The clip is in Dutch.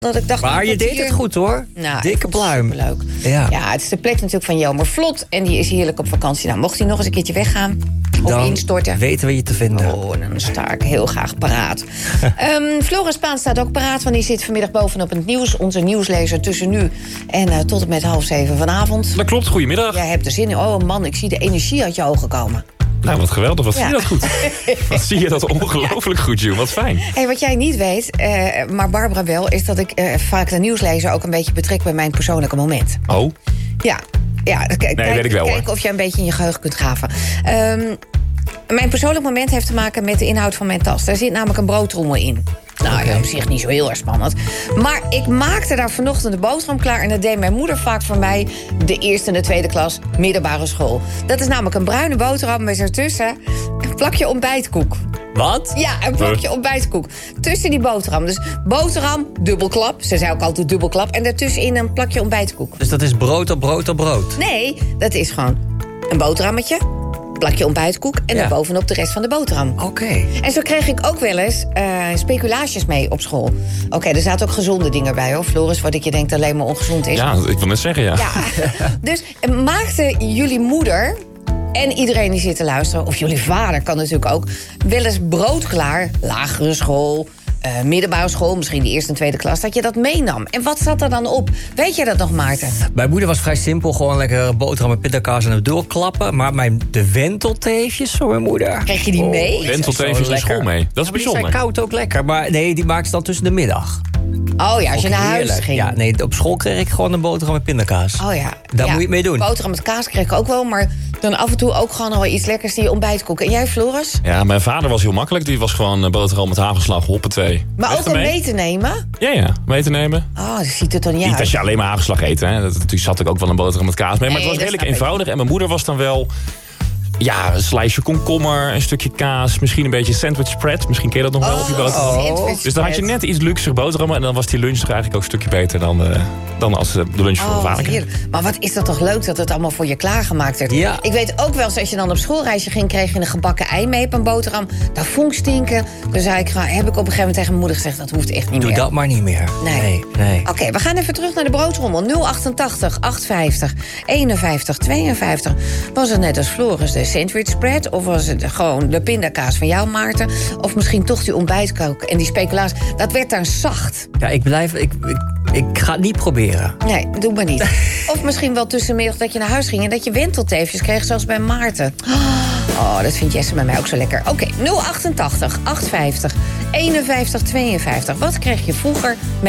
Dat ik dacht, maar je deed het goed, hoor. Nou, dikke pluim. Superleuk. Ja. Ja, het is de plek natuurlijk van Jelmer Vlot. En die is heerlijk op vakantie. Nou, mocht hij nog eens een keertje weggaan of Dan instorten, weten we je te vinden. Oh, dan sta ik heel graag paraat. Flora Spaan staat ook paraat, want die zit vanmiddag bovenop het nieuws. Onze nieuwslezer tussen nu en tot en met 6:30 vanavond. Dat klopt, goedemiddag. Jij hebt er zin in. Oh man, ik zie de energie uit je ogen komen. Nou, wat geweldig. Wat zie je dat goed? Wat zie je dat ongelooflijk goed, Joe. Wat fijn. Hey, wat jij niet weet, maar Barbara wel, is dat ik vaak de nieuwslezer ook een beetje betrek bij mijn persoonlijke moment. Oh? Ja, weet ik wel, kijk hoor. of je een beetje in je geheugen kunt graven. Mijn persoonlijk moment heeft te maken met de inhoud van mijn tas. Daar zit namelijk een broodtrommel in. Nou ja, op zich niet zo heel erg spannend. Maar ik maakte daar vanochtend de boterham klaar. En dat deed mijn moeder vaak voor mij de eerste en de tweede klas middelbare school. Dat is namelijk een bruine boterham met ertussen een plakje ontbijtkoek. Wat? Ja, een plakje ontbijtkoek. Tussen die boterham. Dus boterham, dubbelklap. Ze zei ook altijd dubbelklap. En daartussenin een plakje ontbijtkoek. Dus dat is brood op brood op brood? Nee, dat is gewoon een boterhammetje, plakje ontbijtkoek en Ja. daarbovenop de rest van de boterham. Oké. En zo kreeg ik ook wel eens speculaasjes mee op school. Oké, er zaten ook gezonde dingen bij, hoor. Floris, wat ik je denkt alleen maar ongezond is. Ja, ik wil net zeggen, ja. Ja. Dus maakte jullie moeder en iedereen die zit te luisteren, of jullie vader kan natuurlijk ook, wel eens brood klaar, lagere school, middelbare school, misschien de eerste en tweede klas, dat je dat meenam. En wat zat er dan op? Weet je dat nog, Maarten? Mijn moeder was vrij simpel, gewoon lekker boterham met pindakaas en het doorklappen. Maar de wentelteefjes van mijn moeder. Kreeg je die mee? Wentelteefjes naar school mee. Dat is Die zijn bijzonder. koud ook lekker, maar nee, die maakte ze dan tussen de middag. Oh ja, als je naar huis Heerlijk. ging. Ja, nee, op school kreeg ik gewoon een boterham met pindakaas. Oh ja. Daar moet je het mee doen. Boterham met kaas kreeg ik ook wel, maar dan af en toe ook gewoon al iets lekkers, die ontbijtkoek. En jij, Floris? Ja, mijn vader was heel makkelijk. Die was gewoon boterham met hagelslag, hoppatee. Maar Weg ook om ermee. mee te nemen? Ja, mee te nemen. Oh, dat ziet er toch niet Niet uit. als je alleen maar hagelslag eet, hè. Toen zat ik ook wel een boterham met kaas mee. Maar Nee, het was dat redelijk snap ik. eenvoudig. En mijn moeder was dan wel, ja, een sliceje komkommer, een stukje kaas, misschien een beetje sandwich spread. Misschien ken je dat nog wel op je boterham. sandwich Dus dan had je spread. net iets luxer boterhammen. En dan was die lunch toch eigenlijk ook een stukje beter dan als de lunch voor Oh, mijn wat vader. heerlijk. Maar wat is dat toch leuk dat het allemaal voor je klaargemaakt werd. Ja. Ik weet ook wel eens, als je dan op schoolreisje ging, kreeg je een gebakken ei mee op een boterham. Dat vond ik stinken. Dus heb ik op een gegeven moment tegen mijn moeder gezegd, dat hoeft echt niet Doe meer. dat maar niet meer. Nee. Nee. Oké, we gaan even terug naar de broodrommel. 088 850 51 52. Was het net als Floris de sandwich spread? Of was het gewoon de pindakaas van jou, Maarten? Of misschien toch die ontbijtkoek en die speculaas? Dat werd daar zacht. Ja, ik ga het niet proberen. Nee, doe maar niet. Of misschien wel tussenmiddag dat je naar huis ging en dat je wentelteefjes kreeg, zoals bij Maarten. Oh, dat vindt Jesse bij mij ook zo lekker. Oké, 088 850 51 52. Wat kreeg je vroeger mee